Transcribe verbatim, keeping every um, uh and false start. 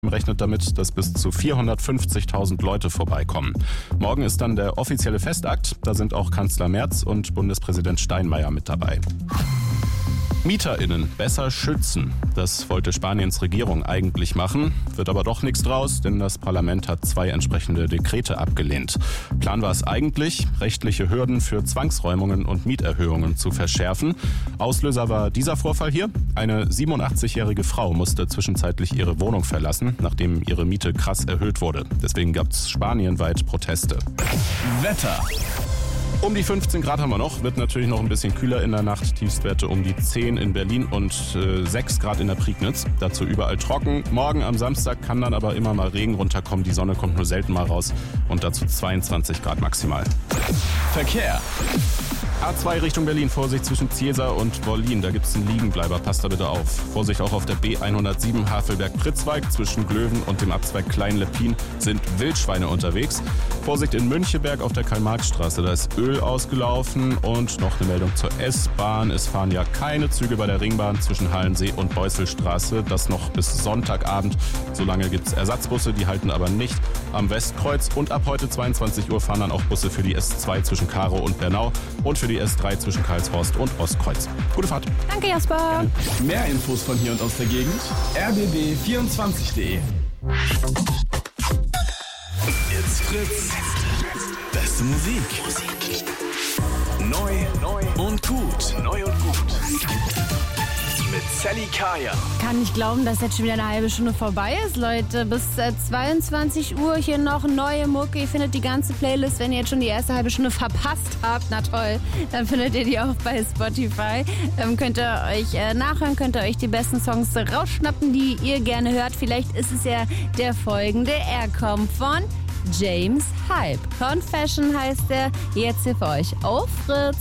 rechnet damit, dass bis zu vierhundertfünfzigtausend Leute vorbeikommen. Morgen ist dann der offizielle Festakt. Da sind auch Kanzler Merz und Bundespräsident Steinmeier mit dabei. MieterInnen besser schützen. Das wollte Spaniens Regierung eigentlich machen, wird aber doch nichts draus, denn das Parlament hat zwei entsprechende Dekrete abgelehnt. Plan war es eigentlich, rechtliche Hürden für Zwangsräumungen und Mieterhöhungen zu verschärfen. Auslöser war dieser Vorfall hier. Eine siebenundachtzigjährige Frau musste zwischenzeitlich ihre Wohnung verlassen, nachdem ihre Miete krass erhöht wurde. Deswegen gab es spanienweit Proteste. Wetter. Um die fünfzehn Grad haben wir noch, wird natürlich noch ein bisschen kühler in der Nacht. Tiefstwerte um die zehn in Berlin und äh, sechs Grad in der Prignitz. Dazu überall trocken. Morgen am Samstag kann dann aber immer mal Regen runterkommen. Die Sonne kommt nur selten mal raus und dazu zweiundzwanzig Grad maximal. Verkehr. A zwei Richtung Berlin, Vorsicht zwischen Ziesar und Wollin, da gibt es einen Liegenbleiber, passt da bitte auf. Vorsicht auch auf der B hundertsieben Havelberg-Pritzwalk, zwischen Glöwen und dem Abzweig Klein-Leppin sind Wildschweine unterwegs. Vorsicht in Müncheberg auf der Karl-Marx-Straße, da ist Öl ausgelaufen. Und noch eine Meldung zur S-Bahn, es fahren ja keine Züge bei der Ringbahn zwischen Hallensee und Beusselstraße, das noch bis Sonntagabend. Solange gibt es Ersatzbusse, die halten aber nicht am Westkreuz. Und ab heute zweiundzwanzig Uhr fahren dann auch Busse für die S zwei zwischen Karow und Bernau und für die S drei zwischen Karlshorst und Ostkreuz. Gute Fahrt. Danke, Jasper. Mehr Infos von hier und aus der Gegend. r b b vierundzwanzig punkt de. It's Fritz. Beste Musik. Neu, neu und gut. Neu und gut. Mit Sally Kaya. Kann nicht glauben, dass jetzt schon wieder eine halbe Stunde vorbei ist, Leute. Bis äh, zweiundzwanzig Uhr hier noch neue Mucke. Ihr findet die ganze Playlist, wenn ihr jetzt schon die erste halbe Stunde verpasst habt. Na toll, dann findet ihr die auch bei Spotify. Ähm, könnt ihr euch äh, nachhören, könnt ihr euch die besten Songs rausschnappen, die ihr gerne hört. Vielleicht ist es ja der folgende. Er kommt von James Hype. Confession heißt er. Jetzt hier für euch auf Fritz.